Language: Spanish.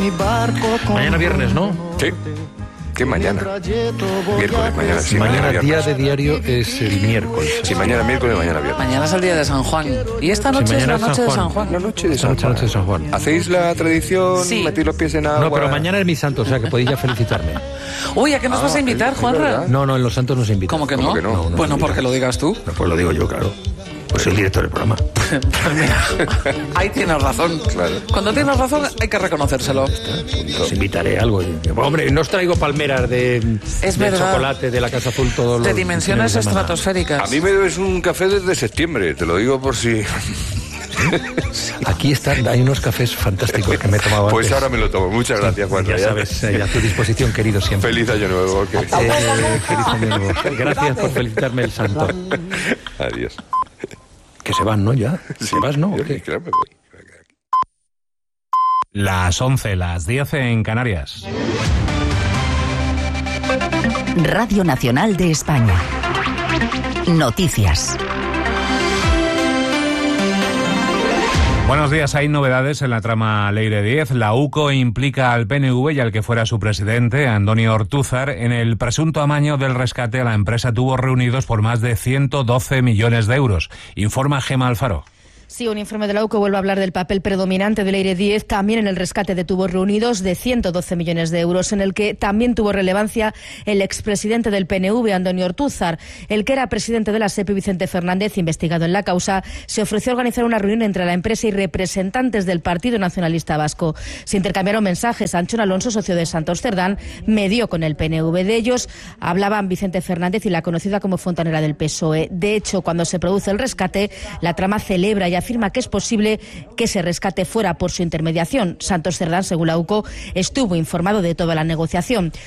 Mañana viernes, ¿no? Sí. ¿Qué mañana? Miércoles, mañana. Sí, mañana día viernes. de diario es el miércoles. Sí, mañana miércoles, mañana viernes. Mañana es el día de San Juan. Y esta noche es la noche de San Juan. La noche de Esta noche de San Juan. ¿Hacéis la tradición? Sí. ¿Metéis los pies en agua? No, pero mañana es mi santo, o sea que podéis ya felicitarme. Uy, ¿a qué nos vas a invitar, es Juanra? verdad. No, en los santos no se invita. ¿Cómo que no? ¿Cómo que no? Bueno, porque lo digas tú. No, pues lo digo yo, claro. Pues el director del programa. Pues mira, ahí tienes razón. Claro. Cuando tienes razón hay que reconocérselo. Os invitaré algo. Hombre, no os traigo palmeras de verdad. chocolate de la Casa Azul todos De los dimensiones fines de semana. estratosféricas. A mí me debes un café desde septiembre, te lo digo por si... Aquí están, hay unos cafés fantásticos que me he tomado Pues antes. ahora me lo tomo. Muchas gracias, Juan. Ya sabes, a tu disposición, querido, siempre. Feliz año nuevo. ok. Feliz año nuevo. Gracias por felicitarme el santo. Adiós. Que se van, ¿no? Ya. Sí, ¿Se vas, no? ¿O yo qué? creo que me voy. Las 11, las 10 en Canarias. Radio Nacional de España. Noticias. Buenos días, hay novedades en la trama Leire 10. La UCO implica al PNV y al que fuera su presidente, Antonio Ortúzar, en el presunto amaño del rescate a la empresa Tubos Reunidos por más de 112 millones de euros. Informa Gema Alfaro. Sí, un informe de la UCO vuelve a hablar del papel predominante de Leire 10 también en el rescate de Tubos Reunidos de 112 millones de euros, en el que también tuvo relevancia el expresidente del PNV, Antonio Ortúzar. El que era presidente de la SEPI, Vicente Fernández, investigado en la causa, se ofreció a organizar una reunión entre la empresa y representantes del Partido Nacionalista Vasco. Se intercambiaron mensajes. Anchón Alonso, socio de Santos Cerdán, medió con el PNV. De ellos hablaban Vicente Fernández y la conocida como fontanera del PSOE. De hecho, cuando se produce el rescate, la trama celebra y afirma que es posible que ese rescate fuera por su intermediación. Santos Cerdán, según la UCO, estuvo informado de toda la negociación.